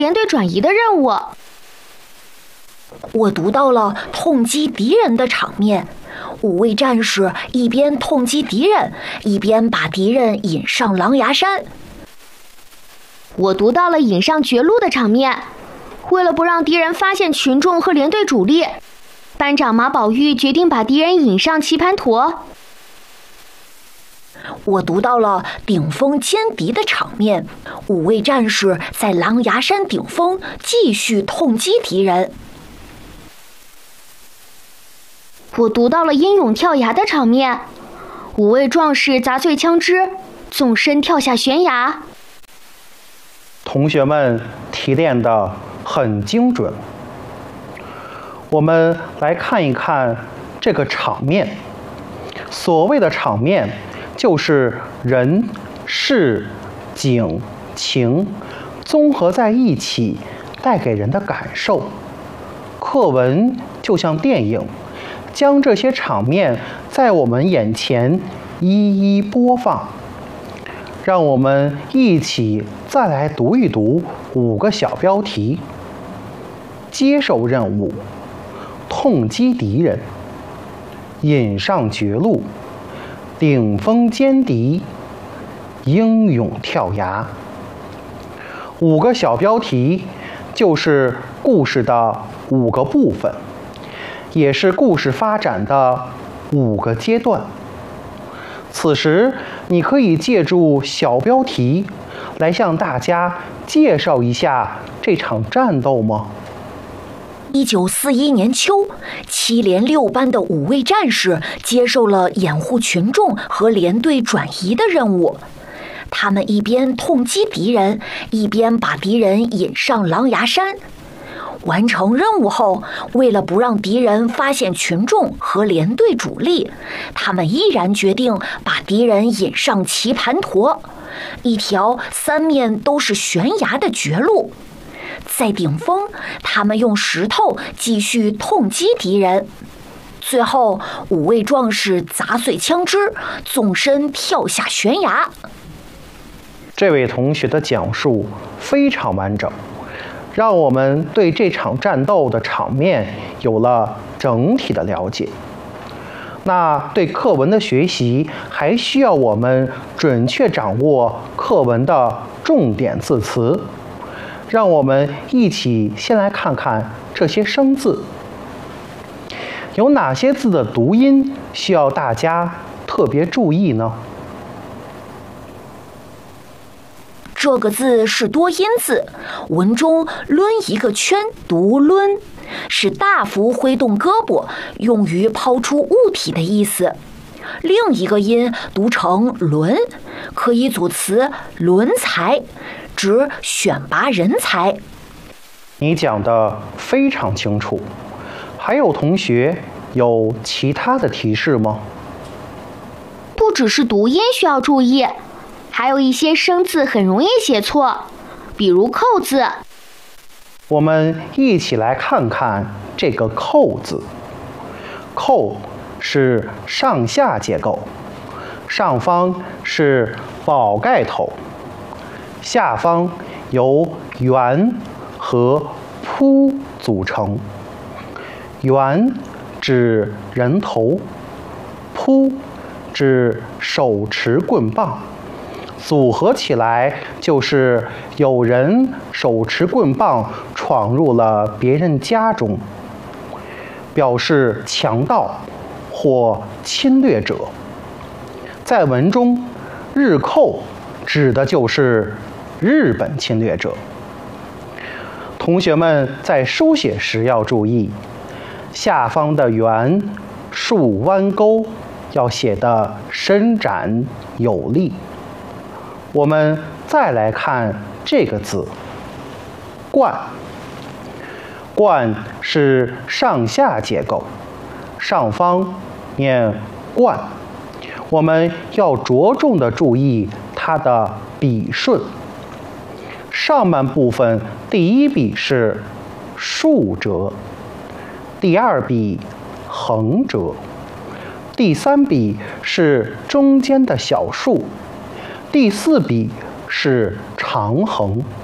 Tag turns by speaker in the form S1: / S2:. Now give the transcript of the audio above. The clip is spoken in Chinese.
S1: 连队转移的任务。
S2: 我读到了痛击敌人的场面，5位战士一边痛击敌人，一边把敌人引上狼牙山。
S1: 我读到了引上绝路的场面，为了不让敌人发现群众和连队主力，班长马宝玉决定把敌人引上棋盘陀。
S2: 我读到了顶峰歼敌的场面，5位战士在狼牙山顶峰继续痛击敌人。
S1: 我读到了英勇跳崖的场面，5位壮士砸碎枪支，纵身跳下悬崖。
S3: 同学们提炼得很精准。我们来看一看这个场面。所谓的场面，就是人、事、景、情综合在一起带给人的感受。课文就像电影，将这些场面在我们眼前一一播放。让我们一起再来读一读5个小标题：接受任务、痛击敌人、引上绝路、顶峰歼敌、英勇跳崖。5个小标题就是故事的5个部分，也是故事发展的5个阶段。此时，你可以借助小标题来向大家介绍一下这场战斗吗
S2: ？1941年秋，7连6班的5位战士接受了掩护群众和连队转移的任务。他们一边痛击敌人，一边把敌人引上狼牙山。完成任务后，为了不让敌人发现群众和连队主力，他们依然决定把敌人引上棋盘陀，一条3面都是悬崖的绝路。在顶峰，他们用石头继续痛击敌人。最后，5位壮士砸碎枪支，纵身跳下悬崖。
S3: 这位同学的讲述非常完整，让我们对这场战斗的场面有了整体的了解。那对课文的学习，还需要我们准确掌握课文的重点字词。让我们一起先来看看这些生字，有哪些字的读音需要大家特别注意呢？
S2: 这个字是多音字，文中抡一个圈读抡，是大幅挥动胳膊，用于抛出物体的意思。另一个音读成轮，可以组词轮才，指选拔人才。
S3: 你讲得非常清楚。还有同学有其他的提示吗？
S1: 不只是读音需要注意，还有一些生字很容易写错，比如扣字。
S3: 我们一起来看看这个扣字。扣是上下结构，上方是宝盖头，下方由圆和扑组成。圆指人头，扑指手持棍棒，组合起来就是有人手持棍棒闯入了别人家中，表示强盗或侵略者。在文中，日寇指的就是日本侵略者。同学们在书写时要注意，下方的圆、竖弯钩要写得伸展有力。我们再来看这个字，冠。冠是上下结构，上方念冠，我们要着重的注意它的笔顺。上半部分第一笔是竖折，第二笔横折，第三笔是中间的小竖，第四笔是长横。